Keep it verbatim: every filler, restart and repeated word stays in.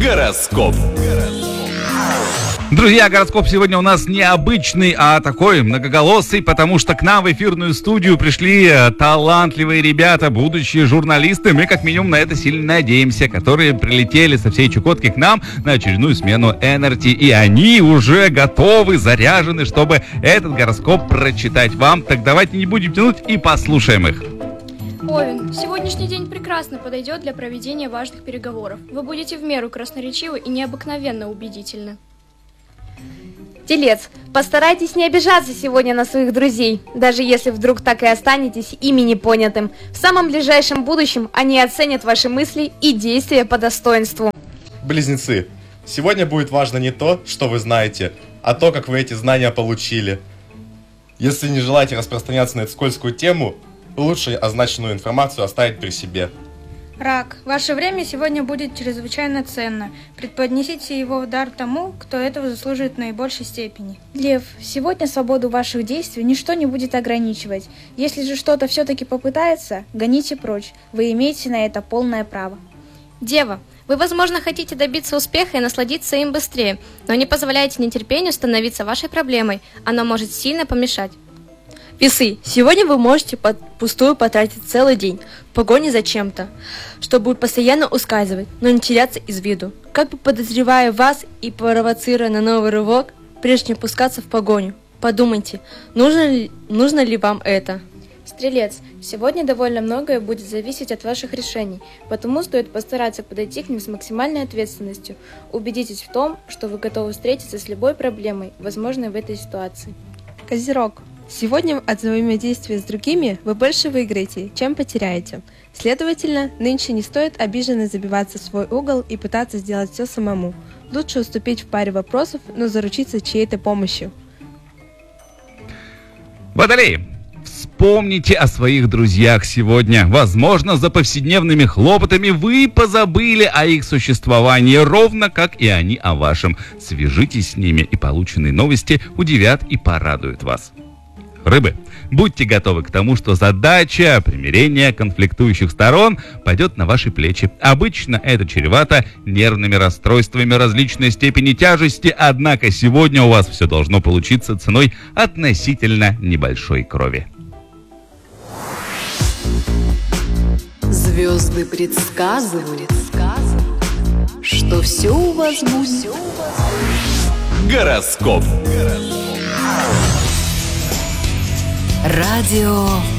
Гороскоп. Друзья, гороскоп сегодня у нас необычный, а такой многоголосый, потому что к нам в эфирную студию пришли талантливые ребята, будущие журналисты. Мы как минимум на это сильно надеемся, которые прилетели со всей Чукотки к нам на очередную смену Энерти. И они уже готовы, заряжены, чтобы этот гороскоп прочитать вам. Так давайте не будем тянуть и послушаем их. Овен, сегодняшний день прекрасно подойдет для проведения важных переговоров. Вы будете в меру красноречивы и необыкновенно убедительны. Телец, постарайтесь не обижаться сегодня на своих друзей, даже если вдруг так и останетесь ими непонятым. В самом ближайшем будущем они оценят ваши мысли и действия по достоинству. Близнецы, сегодня будет важно не то, что вы знаете, а то, как вы эти знания получили. Если не желаете распространяться на эту скользкую тему, лучше означенную информацию оставить при себе. Рак, ваше время сегодня будет чрезвычайно ценно. Преподнесите его в дар тому, кто этого заслуживает в наибольшей степени. Лев, сегодня свободу ваших действий ничто не будет ограничивать. Если же что-то все-таки попытается, гоните прочь. Вы имеете на это полное право. Дева, вы, возможно, хотите добиться успеха и насладиться им быстрее, но не позволяйте нетерпению становиться вашей проблемой. Оно может сильно помешать. Весы, сегодня вы можете подпустую потратить целый день в погоне за чем-то, что будет постоянно ускальзывать, но не теряться из виду. Как бы подозревая вас и провоцируя на новый рывок, прежде чем пускаться в погоню, подумайте, нужно ли, нужно ли вам это. Стрелец, сегодня довольно многое будет зависеть от ваших решений, потому стоит постараться подойти к ним с максимальной ответственностью. Убедитесь в том, что вы готовы встретиться с любой проблемой, возможной в этой ситуации. Козерог, сегодня от взаимодействия с другими вы больше выиграете, чем потеряете. Следовательно, нынче не стоит обиженно забиваться в свой угол и пытаться сделать все самому. Лучше уступить в паре вопросов, но заручиться чьей-то помощью. Водолей, вспомните о своих друзьях сегодня. Возможно, за повседневными хлопотами вы позабыли о их существовании, ровно как и они о вашем. Свяжитесь с ними, и полученные новости удивят и порадуют вас. Рыбы, будьте готовы к тому, что задача примирения конфликтующих сторон пойдет на ваши плечи. Обычно это чревато нервными расстройствами различной степени тяжести, однако сегодня у вас все должно получиться ценой относительно небольшой крови. Звезды предсказывают, что все у вас будет. Гороскоп. Радио